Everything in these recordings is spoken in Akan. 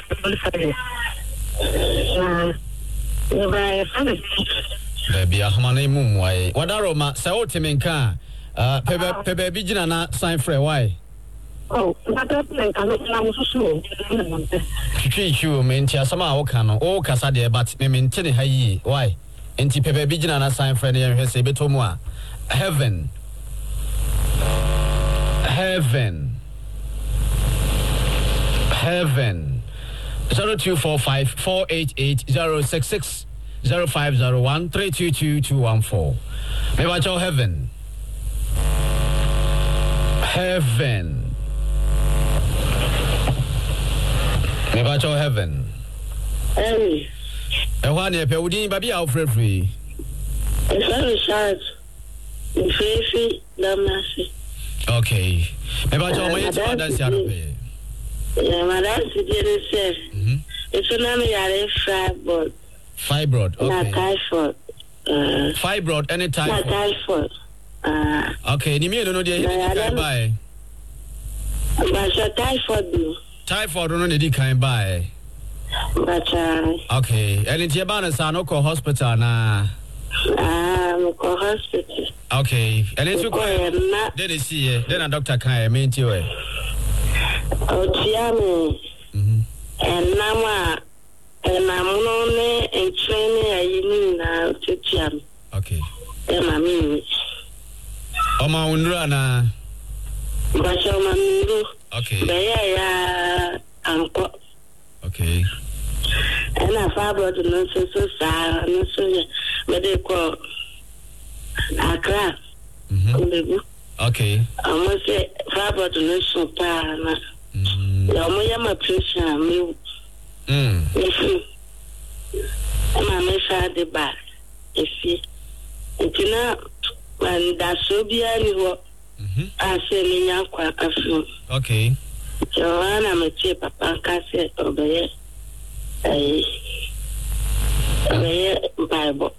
Baby, Ahmane Mumway. What are Roma? Saotimenka. Pepe Bijina na sign for why? Oh, but I cannot so. Treat you, Mentia, some Okano, O Casadia, but maintain Hayi. Why? And Pepe Bijina na sign for the Betomwa. Heaven. Heaven. 0245 488 066 0501 322 214. May watch all heaven. May watch all heaven. Hey. And one year, Pewdin, baby, out free. It's very sad. Free, Damasi. Okay. May watch all my father's yard. Yeah, my dad's did say. It's an fibroid. Fibroid, okay. Not typhoid. Fibroid, any type. Not typhoid. Okay, you mean no dey buy. But typhoid. Typhoid no dey kind buy. But okay, and it's about a son ko hospital na. Ko hospital. Okay, and it's ko then you see then a doctor can mean to it. And now and I'm only in training now to jam. Okay. Mami. Oma unrana. Basho mami. Okay. Yeah, uncle. Okay. And I found no so sad, no so but they call Accra. Okay. I must say, Faber to no so pana. Yamoyama pressure me. If you, I'm a the back. If you, when that's so be I say, me, okay. So I'm a cheap papa cassette over here. Bible.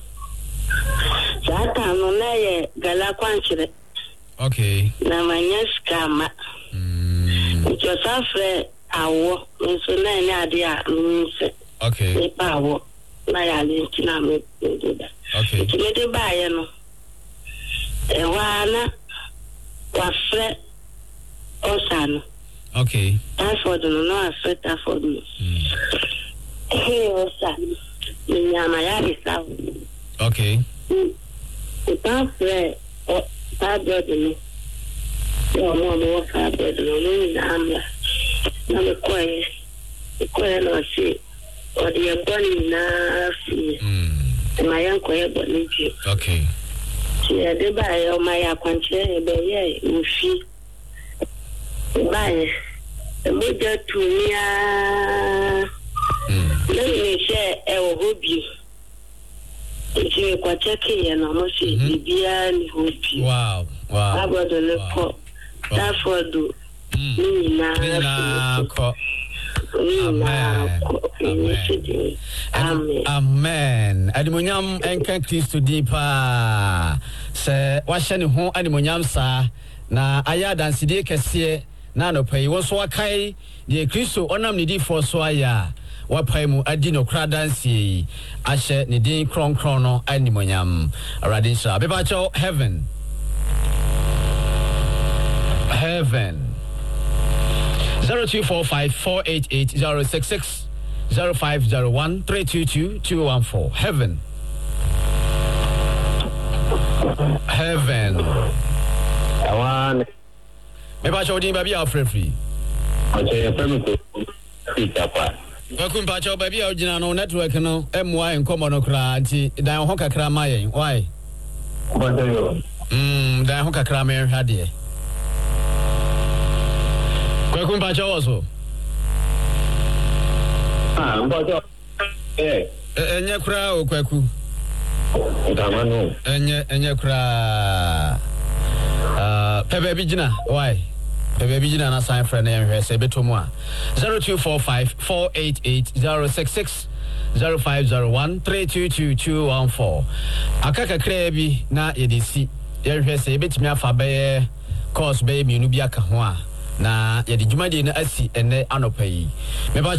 That time on a Galakwanchire. Okay. Namanya scammer. It was after our so many idea means okay. Power. My Alentina made that. Okay. It's made a buyer. Ewana was fret or son. Okay. That's for the no affect for me. Hey, or son. Yamayari. Okay. It's not fret or bad brother. No more bad brother. No, I'm quiet. Quiet or see. Or the bunny now see. My uncle, but you. Okay. She had to buy all my acquaintance, but yeah, you see. Buy the major to me. Let me share a hobby. If you quite check and almost see the hobby. Wow. I got a little that for do. Amen. Adimunyam enka Kristo dipa. Se wahye ne ho adimunyam sa na aya danside kese na no pai wo so wakai de Kristo onam ne di fo so aya wapai mu adi no kra dansie ahye ne din kronkron no adimunyam arade sha beba cho heaven 0245 488 066 0501 322 214 heaven. Awan. Maybe show din baby free. Okay, permit. Welcome back, baby. Original no network no. MY en komo no kra anti dan ho kakra ma yen. Why? Dan ho kakra ma hwa de. Welcome back also. Mbojo. Enye kra o kwaku. Damanu. Enye kra. Pepe Bijina, why? Pepe Bijina na sign friend na hwe se betomu a 0245 488 066 0501 322 214. Akaka kra bi na yedisi. Ye hwe se betimi afa be course be mienu bi aka ho a na yedi dwumade na asi ene anopa yi.